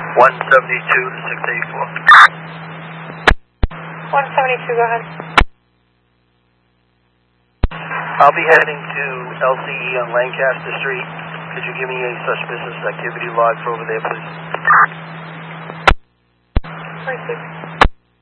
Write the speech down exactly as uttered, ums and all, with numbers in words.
one seventy-two to six eighty-four. one seventy-two, go ahead. I'll be heading to L C E on Lancaster Street. Could you give me a suspicious activity log for over there, please? Perfect.